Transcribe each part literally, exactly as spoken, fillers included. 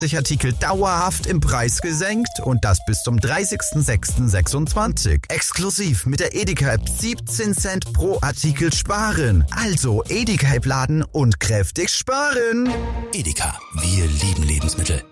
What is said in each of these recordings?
Artikel dauerhaft im Preis gesenkt und das bis zum dreißigsten sechsten sechsundzwanzig. Exklusiv mit der Edeka-App siebzehn Cent pro Artikel sparen. Also Edeka-App laden und kräftig sparen. Edeka, wir lieben Lebensmittel.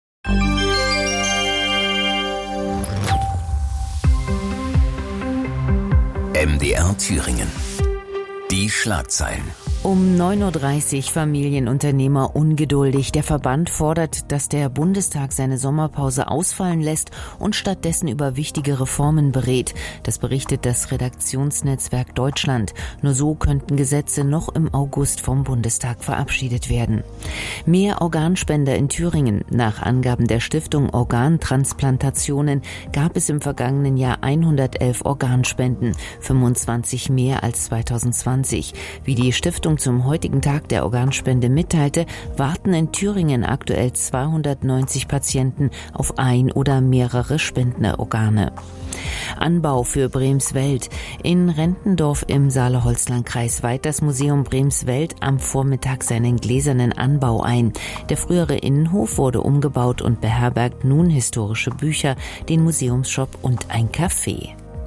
M D R Thüringen. Die Schlagzeilen. Um neun Uhr dreißig Familienunternehmer ungeduldig. Der Verband fordert, dass der Bundestag seine Sommerpause ausfallen lässt und stattdessen über wichtige Reformen berät. Das berichtet das Redaktionsnetzwerk Deutschland. Nur so könnten Gesetze noch im August vom Bundestag verabschiedet werden. Mehr Organspender in Thüringen. Nach Angaben der Stiftung Organtransplantationen gab es im vergangenen Jahr hundertelf Organspenden, fünfundzwanzig mehr als zweitausendzwanzig. Wie die Stiftung zum heutigen Tag der Organspende mitteilte, warten in Thüringen aktuell zweihundertneunzig Patienten auf ein oder mehrere Spendenorgane. Anbau für Bremswelt. In Rentendorf im Saale-Holzland-Kreis weiht das Museum Bremswelt am Vormittag seinen gläsernen Anbau ein. Der frühere Innenhof wurde umgebaut und beherbergt nun historische Bücher, den Museumsshop und ein Café.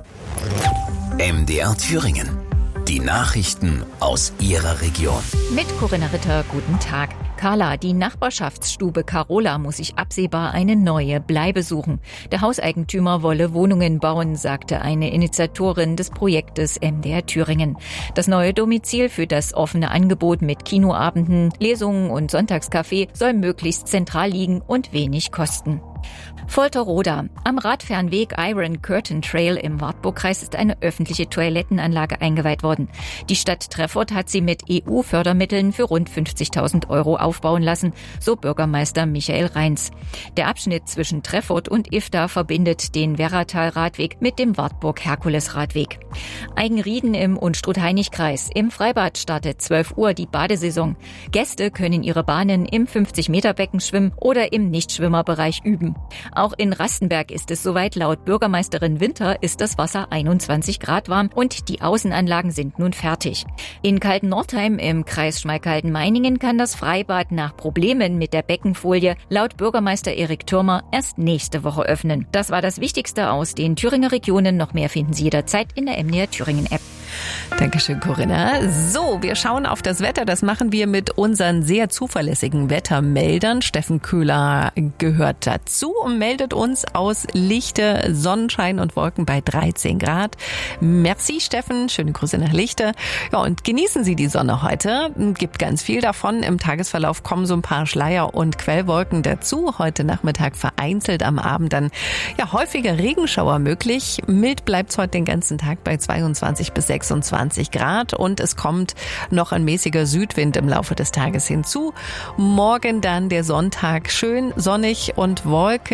M D R Thüringen. Die Nachrichten aus Ihrer Region. Mit Corinna Ritter, guten Tag. Carla, die Nachbarschaftsstube Carola muss sich absehbar eine neue Bleibe suchen. Der Hauseigentümer wolle Wohnungen bauen, sagte eine Initiatorin des Projektes M D R Thüringen. Das neue Domizil für das offene Angebot mit Kinoabenden, Lesungen und Sonntagscafé soll möglichst zentral liegen und wenig kosten. Volterroda. Am Radfernweg Iron Curtain Trail im Wartburgkreis ist eine öffentliche Toilettenanlage eingeweiht worden. Die Stadt Treffort hat sie mit E U-Fördermitteln für rund fünfzigtausend Euro aufbauen lassen, so Bürgermeister Michael Reins. Der Abschnitt zwischen Treffort und Ifda verbindet den Werratal-Radweg mit dem Wartburg-Herkules-Radweg. Eigenrieden im Unstrut-Hainich-Kreis. Im Freibad startet zwölf Uhr die Badesaison. Gäste können ihre Bahnen im fünfzig Meter Becken schwimmen oder im Nichtschwimmerbereich üben. Auch in Rastenberg ist es soweit. Laut Bürgermeisterin Winter ist das Wasser einundzwanzig Grad warm und die Außenanlagen sind nun fertig. In Kalten-Nordheim im Kreis Schmalkalden-Meiningen kann das Freibad nach Problemen mit der Beckenfolie laut Bürgermeister Erik Thürmer erst nächste Woche öffnen. Das war das Wichtigste aus den Thüringer Regionen. Noch mehr finden Sie jederzeit in der M D R Thüringen App. Dankeschön, Corinna. So, wir schauen auf das Wetter. Das machen wir mit unseren sehr zuverlässigen Wettermeldern. Steffen Köhler gehört dazu und meldet uns aus Lichte, Sonnenschein und Wolken bei dreizehn Grad. Merci, Steffen. Schöne Grüße nach Lichte. Ja, und genießen Sie die Sonne heute. Gibt ganz viel davon. Im Tagesverlauf kommen so ein paar Schleier- und Quellwolken dazu. Heute Nachmittag vereinzelt, am Abend dann ja häufiger Regenschauer möglich. Mild bleibt's heute den ganzen Tag bei zweiundzwanzig bis sechsundzwanzig Grad und es kommt noch ein mäßiger Südwind im Laufe des Tages hinzu. Morgen dann der Sonntag schön sonnig und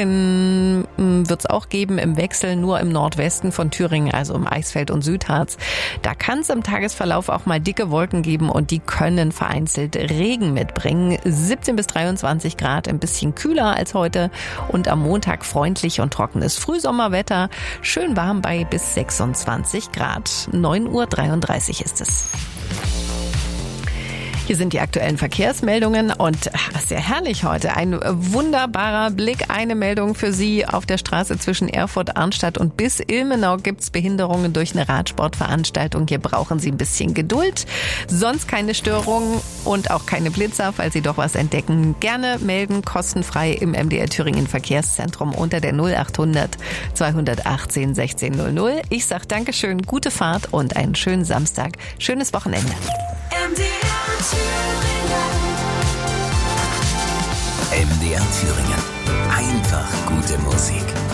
Wolken wird es auch geben im Wechsel, nur im Nordwesten von Thüringen, also im Eisfeld und Südharz. Da kann es im Tagesverlauf auch mal dicke Wolken geben und die können vereinzelt Regen mitbringen. siebzehn bis dreiundzwanzig Grad, ein bisschen kühler als heute und am Montag freundlich und trockenes Frühsommerwetter, schön warm bei bis sechsundzwanzig Grad. neun Uhr dreiunddreißig ist es. Hier sind die aktuellen Verkehrsmeldungen und ach, sehr herrlich heute. Ein wunderbarer Blick. Eine Meldung für Sie. Auf der Straße zwischen Erfurt, Arnstadt und bis Ilmenau gibt's Behinderungen durch eine Radsportveranstaltung. Hier brauchen Sie ein bisschen Geduld. Sonst keine Störungen und auch keine Blitzer. Falls Sie doch was entdecken, gerne melden. Kostenfrei im M D R Thüringen Verkehrszentrum unter der null achthundert zweihundertachtzehn sechzehn null null. Ich sag Dankeschön, gute Fahrt und einen schönen Samstag. Schönes Wochenende. M D R Thüringen. Einfach gute Musik.